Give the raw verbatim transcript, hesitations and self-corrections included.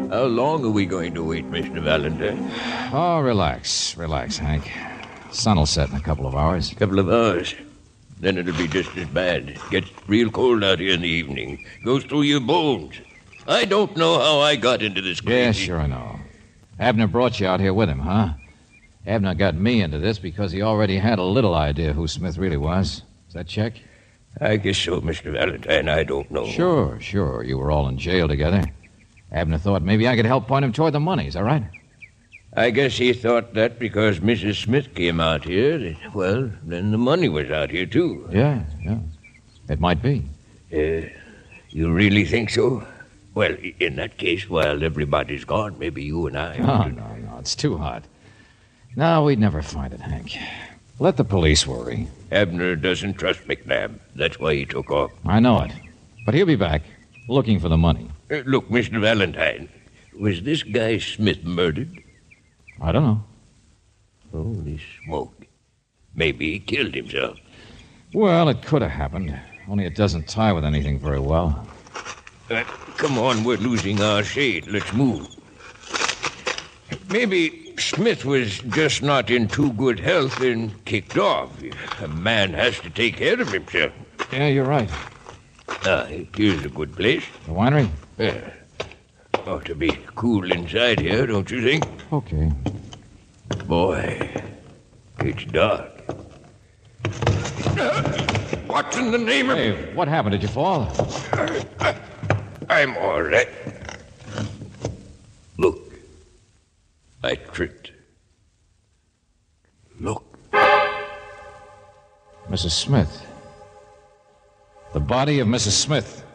How long are we going to wait, Mister Valentine? Oh, relax. Relax, Hank. Sun will set in a couple of hours. Couple of hours. Then it'll be just as bad. It gets real cold out here in the evening. Goes through your bones. I don't know how I got into this crazy... Yeah, sure I know. Abner brought you out here with him, huh? Abner got me into this because he already had a little idea who Smith really was. Does that check? I guess so, Mister Valentine. I don't know. Sure, sure. You were all in jail together. Abner thought maybe I could help point him toward the money. Is that right? I guess he thought that because Missus Smith came out here, that, well, then the money was out here, too. Yeah, yeah. It might be. Uh, you really think so? Well, in that case, while everybody's gone, maybe you and I... No, no, no. It's too hot. No, we'd never find it, Hank. Let the police worry. Abner doesn't trust McNabb. That's why he took off. I know it. But he'll be back, looking for the money. Uh, look, Mister Valentine, was this guy Smith murdered? I don't know. Holy smoke. Maybe he killed himself. Well, it could have happened. Only it doesn't tie with anything very well. Uh, come on, we're losing our shade. Let's move. Maybe Smith was just not in too good health and kicked off. A man has to take care of himself. Yeah, you're right. Ah, here's a good place. The winery? Yeah. Ought to be cool inside here, don't you think? Okay. Boy, it's dark. Uh, what in the name of... Hey, what happened? Did you fall? Uh, I, I'm all right. Look. I tripped. Look. Missus Smith. The body of Missus Smith.